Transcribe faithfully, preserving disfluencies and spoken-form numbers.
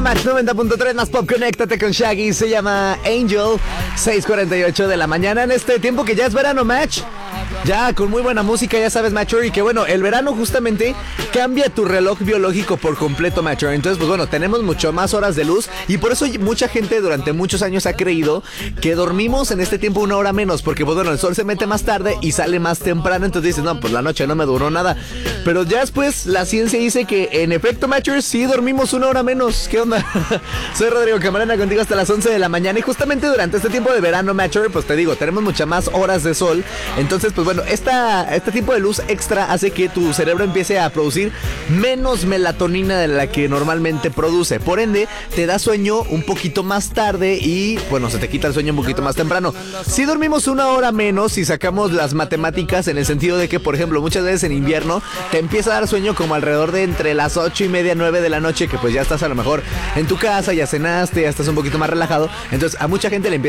Match noventa punto tres más Pop, conéctate con Shaggy. Se llama Angel. Seis cuarenta y ocho de la mañana en este tiempo que ya es verano, Match. Ya con muy buena música, ya sabes, Macho, y que bueno, el verano justamente cambia tu reloj biológico por completo, Macho. Entonces, pues bueno, tenemos mucho más horas de luz y por eso mucha gente durante muchos años ha creído que dormimos en este tiempo una hora menos, porque pues bueno, el sol se mete más tarde y sale más temprano, entonces dices, no, pues la noche no me duró nada. Pero ya después la ciencia dice que en efecto, Macho, sí dormimos una hora menos. ¿Qué onda? Soy Rodrigo Camarena contigo hasta las once de la mañana y justamente durante este tiempo de verano, Macho, pues te digo, tenemos muchas más horas de sol. Entonces, pues bueno, esta, este tipo de luz extra hace que tu cerebro empiece a producir menos melatonina de la que normalmente produce. Por ende, te da sueño un poquito más tarde y, bueno, se te quita el sueño un poquito más temprano. Si dormimos una hora menos, si sacamos las matemáticas en el sentido de que, por ejemplo, muchas veces en invierno te empieza a dar sueño como alrededor de entre las ocho y media, nueve de la noche, que pues ya estás a lo mejor en tu casa, ya cenaste, ya estás un poquito más relajado. Entonces, a mucha gente le empieza